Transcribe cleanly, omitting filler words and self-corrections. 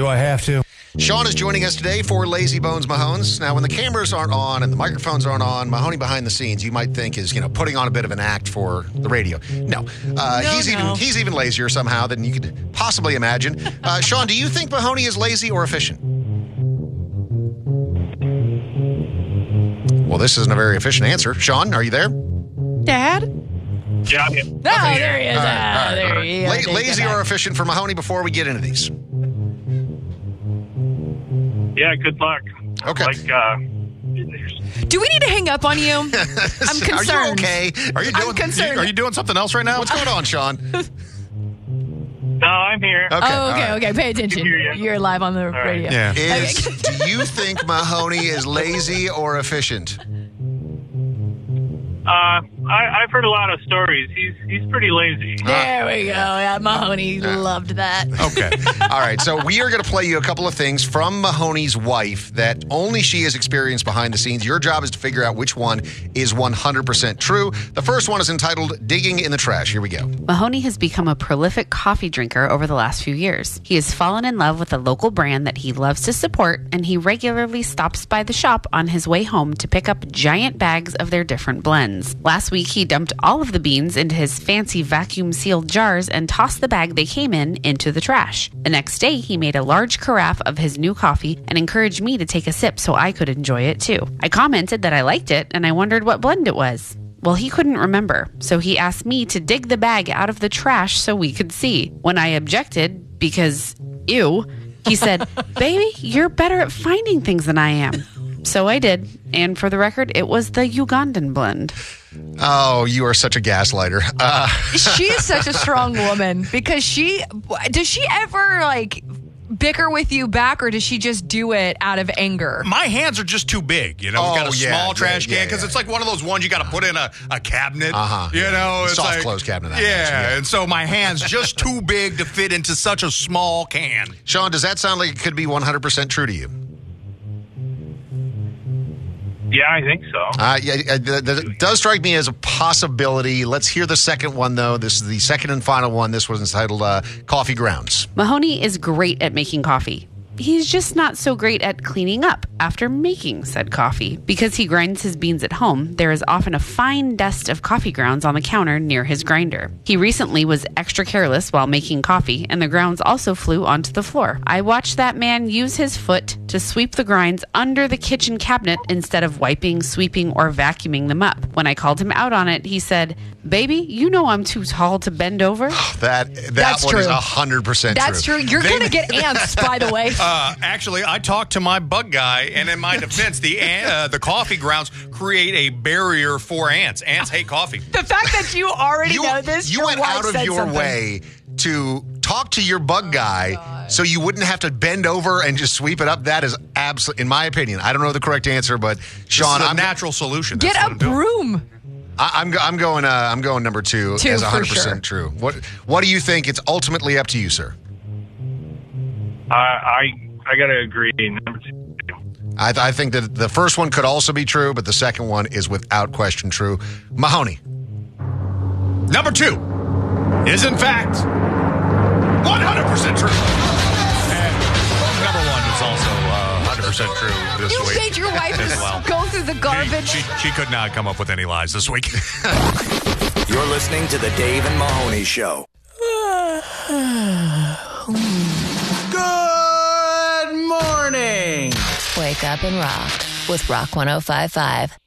Do I have to? Sean is joining us today for Lazy Bones Mahones. Now, when the cameras aren't on and the microphones aren't on, Mahoney behind the scenes, you might think is, putting on a bit of an act for the radio. No. He's even lazier somehow than you could possibly imagine. Sean, do you think Mahoney is lazy or efficient? Well, this isn't a very efficient answer. Sean, are you there? Dad? Yeah. Oh, there he is. All right. There he is. Lazy or efficient for Mahoney before we get into these? Yeah, good luck. Okay. Do we need to hang up on you? I'm concerned. Are you okay? I'm concerned. Are you doing something else right now? What's going on, Sean? No, I'm here. Okay. Pay attention. Hear ya. You're live on the radio. Yeah. Do you think Mahoney is lazy or efficient? I've heard a lot of stories. He's pretty lazy. There we go. Yeah, Mahoney loved that. Okay. All right. So we are going to play you a couple of things from Mahoney's wife that only she has experienced behind the scenes. Your job is to figure out which one is 100% true. The first one is entitled Digging in the Trash. Here we go. Mahoney has become a prolific coffee drinker over the last few years. He has fallen in love with a local brand that he loves to support, and he regularly stops by the shop on his way home to pick up giant bags of their different blends. Last week, he dumped all of the beans into his fancy vacuum-sealed jars and tossed the bag they came in into the trash. The next day, he made a large carafe of his new coffee and encouraged me to take a sip so I could enjoy it too. I commented that I liked it, and I wondered what blend it was. Well, he couldn't remember, so he asked me to dig the bag out of the trash so we could see. When I objected, because, ew, he said, "Baby, you're better at finding things than I am." So I did, and for the record, it was the Ugandan blend. Oh, you are such a gaslighter. She is such a strong woman because does she ever bicker with you back, or does she just do it out of anger? My hands are just too big, We've got a small trash can because it's like one of those ones you got to put in a cabinet. It's soft like, close cabinet. And so my hand's just too big to fit into such a small can. Sean, does that sound like it could be 100% true to you? Yeah, I think so. That does strike me as a possibility. Let's hear the second one, though. This is the second and final one. This was entitled Coffee Grounds. Mahoney is great at making coffee. He's just not so great at cleaning up after making said coffee. Because he grinds his beans at home, there is often a fine dust of coffee grounds on the counter near his grinder. He recently was extra careless while making coffee, and the grounds also flew onto the floor. I watched that man use his foot to sweep the grinds under the kitchen cabinet instead of wiping, sweeping, or vacuuming them up. When I called him out on it, he said, "Baby, you know I'm too tall to bend over." That That's one true. is 100% true. That's true. You're going to get ants, by the way. Actually, I talked to my bug guy, and in my defense, the coffee grounds create a barrier for ants. Ants hate coffee. The fact that you already know this, you went out of your way to talk to your bug guy so you wouldn't have to bend over and just sweep it up. That is absolutely, in my opinion, I don't know the correct answer, but Sean, this is a natural solution. Get a broom. I'm going number two as 100% true. What do you think? It's ultimately up to you, sir. I got to agree. Number two. I think that the first one could also be true, but the second one is without question true. Mahoney. Number two is, in fact, 100% true. And number one is also 100% true this week. You made your wife just go through the garbage. She could not come up with any lies this week. You're listening to The Dave and Mahoney Show. Good morning. Wake up and rock with Rock 105.5.